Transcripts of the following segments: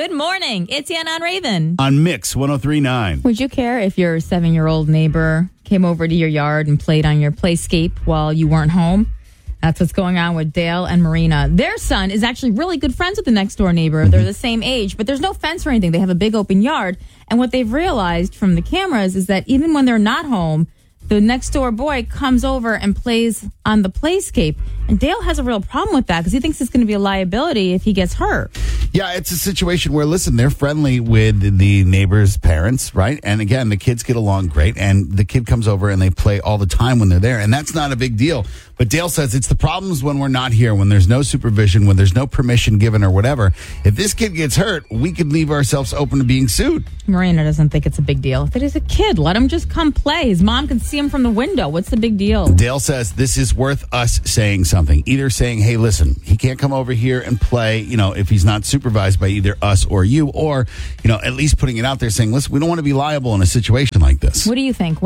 Good morning. It's Ann on Raven. On Mix 103.9. Would you care if your 7-year-old neighbor came over to your yard and played on your playscape while you weren't home? That's what's going on with Dale and Marina. Their son is actually really good friends with the next door neighbor. They're the same age, but there's no fence or anything. They have a big open yard. And what they've realized from the cameras is that even when they're not home, the next door boy comes over and plays on the playscape. And Dale has a real problem with that because he thinks it's going to be a liability if he gets hurt. Yeah, it's a situation where, listen, they're friendly with the neighbor's parents, right? And again, the kids get along great, and the kid comes over and they play all the time when they're there, and that's not a big deal. But Dale says it's the problems when we're not here, when there's no supervision, when there's no permission given or whatever. If this kid gets hurt, we could leave ourselves open to being sued. Marina doesn't think it's a big deal. If it is a kid, let him just come play. His mom can see him from the window. What's the big deal? Dale says this is worth us saying something. Either saying, hey, listen, he can't come over here and play, if he's not supervised by either us or you, or, at least putting it out there saying, listen, we don't want to be liable in a situation like this. What do you think?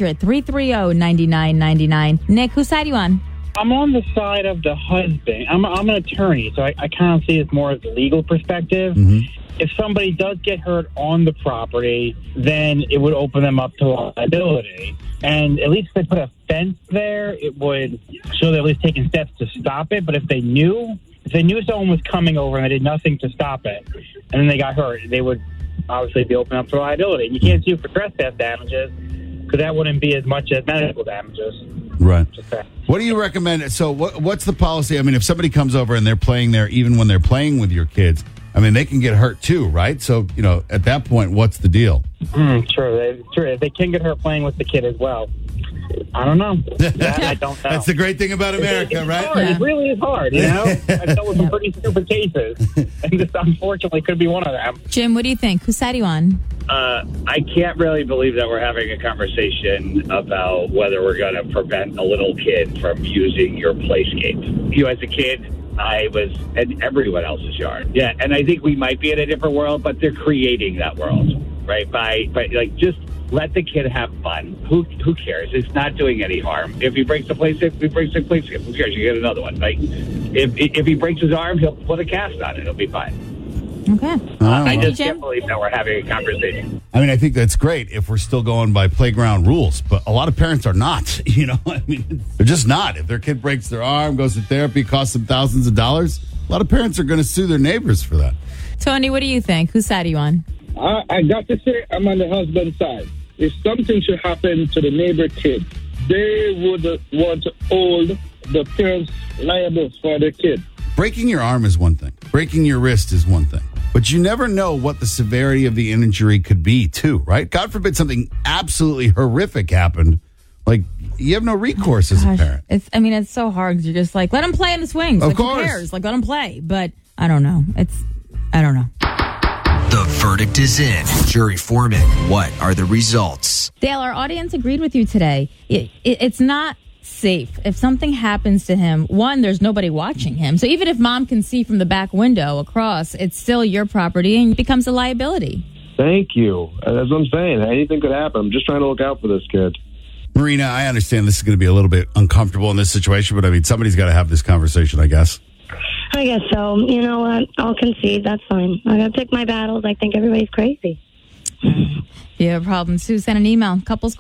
1-800-330-9999. Nick, whose side are you on? I'm on the side of the husband. I'm an attorney, so I kind of see it more as a legal perspective. Mm-hmm. If somebody does get hurt on the property, then it would open them up to liability. And at least if they put a fence there, it would show they're at least taking steps to stop it. But if they knew someone was coming over and they did nothing to stop it, and then they got hurt, they would obviously be open up to liability. And you can't sue for trespass damages because that wouldn't be as much as medical damages. Right. What do you recommend? So what's the policy? I mean, if somebody comes over and they're playing there, even when they're playing with your kids, I mean, they can get hurt too, right? So, at that point, what's the deal? True. They can get hurt playing with the kid as well. I don't know. I don't know. That's the great thing about America, right? Hard. Yeah. It really is hard, I've dealt with some pretty stupid cases. And this, unfortunately, could be one of them. Jim, what do you think? Whose side are you on? I can't really believe that we're having a conversation about whether we're going to prevent a little kid from using your playscape. As a kid, I was in everyone else's yard. Yeah, and I think we might be in a different world, but they're creating that world, right? By just let the kid have fun. Who cares? It's not doing any harm. If he breaks the playscape, Who cares? You get another one. Like if he breaks his arm, he'll put a cast on it. It'll be fine. Okay. I just can't believe that we're having a conversation. I mean, I think that's great if we're still going by playground rules, but a lot of parents are not, I mean, they're just not. If their kid breaks their arm, goes to therapy, costs them thousands of dollars, a lot of parents are going to sue their neighbors for that. Tony, what do you think? Whose side are you on? I got to say I'm on the husband's side. If something should happen to the neighbor kid, they would want to hold the parents liable for their kid. Breaking your arm is one thing. Breaking your wrist is one thing. But you never know what the severity of the injury could be, too, right? God forbid something absolutely horrific happened. Like, you have no recourse as a parent. It's so hard because you're just like, let him play in the swings. Of course. Who cares? Let him play. But I don't know. I don't know. The verdict is in. Jury foreman, what are the results? Dale, our audience agreed with you today. It's not safe. If something happens to him, one, there's nobody watching him. So even if mom can see from the back window across, it's still your property and it becomes a liability. Thank you. That's what I'm saying. Anything could happen. I'm just trying to look out for this kid. Marina, I understand this is going to be a little bit uncomfortable in this situation, but I mean, somebody's got to have this conversation, I guess. I guess so. You know what? I'll concede. That's fine. I got to pick my battles. I think everybody's crazy. If you have a problem, Sue, send an email.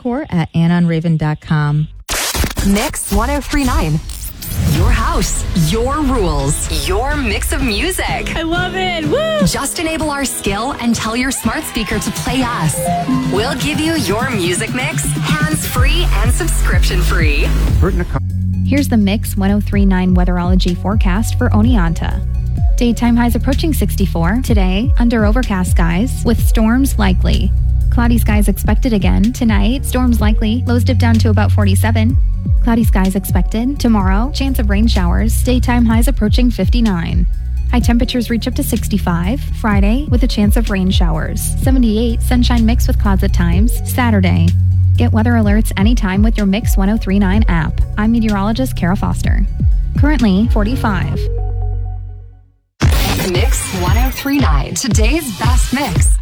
couplescourt@annonraven.com. Mix 103.9. Your house, your rules, your mix of music. I love it. Woo! Just enable our skill and tell your smart speaker to play us. We'll give you your music mix, hands-free and subscription-free. Here's the Mix 103.9 weatherology forecast for Oneonta. Daytime highs approaching 64. Today, under overcast skies with storms likely. Cloudy skies expected again. Tonight, storms likely. Lows dip down to about 47. Cloudy skies expected. Tomorrow, chance of rain showers. Daytime highs approaching 59. High temperatures reach up to 65. Friday, with a chance of rain showers. 78, sunshine mixed with clouds at times. Saturday. Get weather alerts anytime with your Mix 103.9 app. I'm meteorologist Kara Foster. Currently, 45. Mix 103.9, today's best mix.